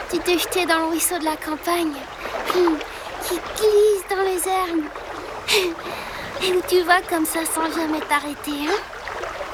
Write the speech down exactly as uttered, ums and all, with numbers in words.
Tu t'es jeté dans le ruisseau de la campagne, hum, qui glisse dans les herbes, et où tu vas comme ça sans jamais t'arrêter, hein?